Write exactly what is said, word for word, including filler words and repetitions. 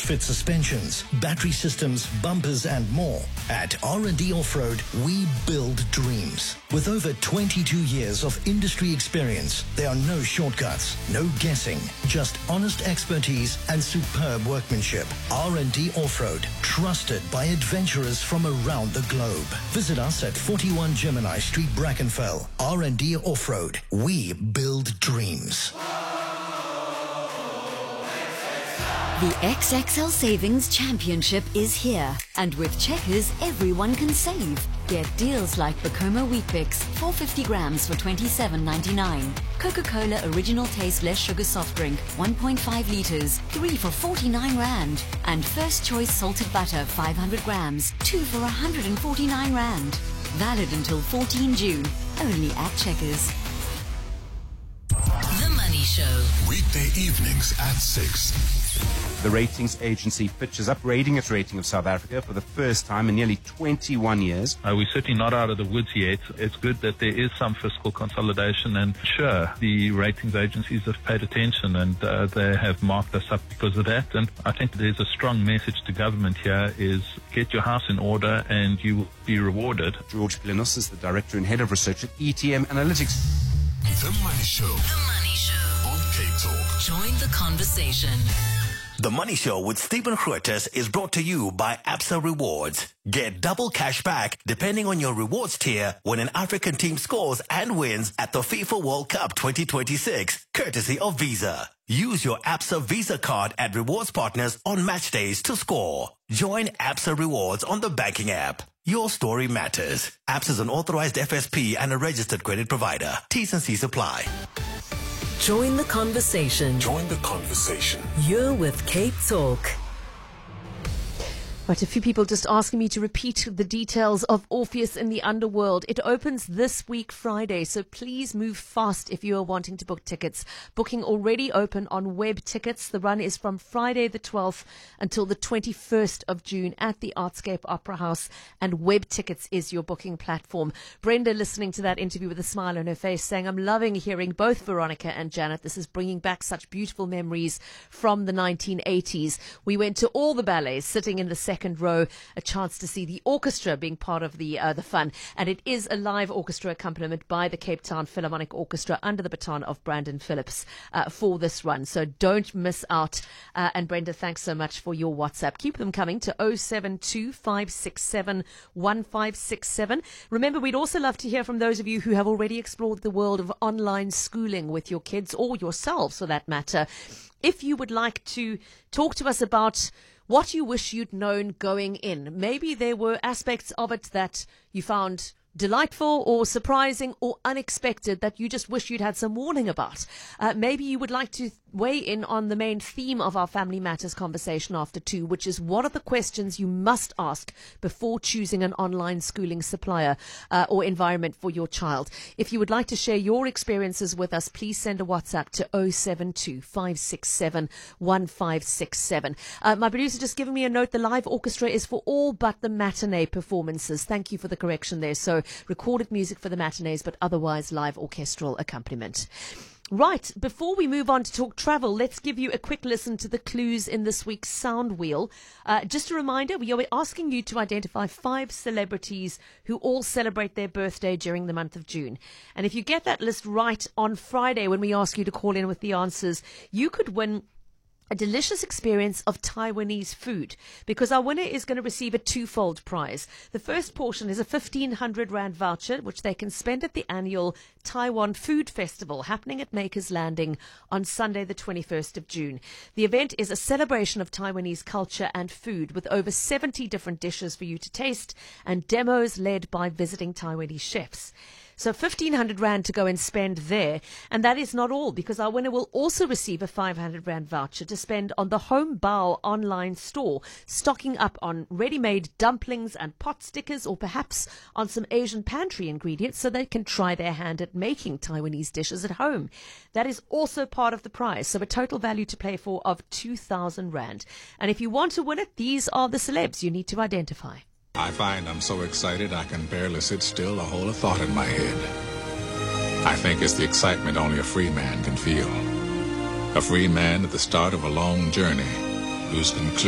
fit suspensions, battery systems, bumpers and more. At R and D Off-Road, we build dreams. With over twenty-two years of industry experience, there are no shortcuts, no guessing, just honest expertise and superb workmanship. R and D Off-Road, trusted by adventurers from around the globe. Visit us at forty-one Gemini Street, Brackenfell. R and D Off-Road, we build dreams. The X X L Savings Championship is here, and with Checkers, everyone can save. Get deals like Bacoma Wheat Bix, four hundred fifty grams for twenty-seven ninety-nine. Coca-Cola Original Taste Less Sugar Soft Drink, one point five litres, three for forty-nine rand. And First Choice Salted Butter, five hundred grams, two for one hundred forty-nine rand. Valid until fourteenth June, only at Checkers. The Money Show. Weekday evenings at six. The ratings agency Fitch is upgrading its rating of South Africa for the first time in nearly twenty-one years. Uh, we're certainly not out of the woods yet. It's good that there is some fiscal consolidation, and sure, the ratings agencies have paid attention and uh, they have marked us up because of that. And I think there's a strong message to government here is get your house in order and you will be rewarded. George Glenus is the Director and Head of Research at E T M Analytics. The Money Show. The Money Show. On Cape Talk. Join the conversation. The Money Show with Stephen Grootes is brought to you by Absa Rewards. Get double cash back depending on your rewards tier when an African team scores and wins at the FIFA World Cup twenty twenty-six, courtesy of Visa. Use your Absa Visa card at rewards partners on match days to score. Join Absa Rewards on the banking app. Your story matters. Absa is an authorized F S P and a registered credit provider. T's and C's apply. Join the conversation. Join the conversation. You're with Cape Talk. Right, a few people just asking me to repeat the details of Orpheus in the Underworld. It opens this week Friday, so please move fast if you are wanting to book tickets. Booking already open on Web Tickets. The run is from Friday the twelfth until the twenty-first of June at the Artscape Opera House, and Web Tickets is your booking platform. Brenda, listening to that interview with a smile on her face, saying, I'm loving hearing both Veronica and Janet. This is bringing back such beautiful memories from the nineteen eighties. We went to all the ballets, sitting in the second row, a chance to see the orchestra being part of the uh, the fun, and it is a live orchestra accompaniment by the Cape Town Philharmonic Orchestra under the baton of Brandon Phillips uh, for this run, so don't miss out. Uh, and Brenda, thanks so much for your WhatsApp. Keep them coming to oh seven two, five six seven, one five six seven. Remember, we'd also love to hear from those of you who have already explored the world of online schooling with your kids, or yourselves for that matter. If you would like to talk to us about what you wish you'd known going in. Maybe there were aspects of it that you found delightful or surprising or unexpected that you just wish you'd had some warning about. Uh, maybe you would like to weigh in on the main theme of our Family Matters conversation after two, which is what are the questions you must ask before choosing an online schooling supplier uh, or environment for your child. If you would like to share your experiences with us, please send a WhatsApp to oh seven two, five six seven, one five six seven. Uh, my producer just giving me a note, the live orchestra is for all but the matinee performances. Thank you for the correction there. So recorded music for the matinees, but otherwise live orchestral accompaniment. Right, before we move on to talk travel, let's give you a quick listen to the clues in this week's Sound Wheel. Uh, just a reminder, we are asking you to identify five celebrities who all celebrate their birthday during the month of June. And if you get that list right on Friday when we ask you to call in with the answers, you could win a delicious experience of Taiwanese food, because our winner is going to receive a twofold prize. The first portion is a fifteen hundred rand voucher, which they can spend at the annual Taiwan Food Festival happening at Makers Landing on Sunday, the twenty-first of June. The event is a celebration of Taiwanese culture and food with over seventy different dishes for you to taste and demos led by visiting Taiwanese chefs. So fifteen hundred rand to go and spend there. And that is not all, because our winner will also receive a five hundred rand voucher to spend on the Home Bao online store, stocking up on ready-made dumplings and pot stickers, or perhaps on some Asian pantry ingredients so they can try their hand at making Taiwanese dishes at home. That is also part of the prize. So a total value to play for of two thousand rand. And if you want to win it, these are the celebs you need to identify. I find I'm so excited I can barely sit still or hold a thought in my head. I think it's the excitement only a free man can feel. A free man at the start of a long journey whose conclusion